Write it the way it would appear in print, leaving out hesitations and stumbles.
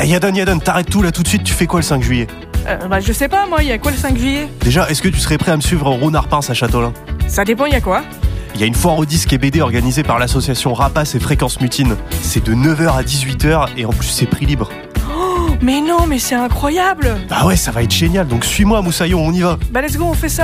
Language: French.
Yadan, t'arrêtes tout là tout de suite, tu fais quoi le 5 juillet? Je sais pas moi, y a quoi le 5 juillet? Déjà, est-ce que tu serais prêt à me suivre au Ronard-Pins à Châteaulin? Ça dépend, y a quoi? Il y a une foire aux disques et BD organisée par l'association Rapace et Fréquence Mutine. C'est de 9h à 18h et en plus c'est prix libre. Mais non, mais c'est incroyable! Bah ouais, ça va être génial, donc suis-moi Moussaillon, on y va. Bah let's go, on fait ça!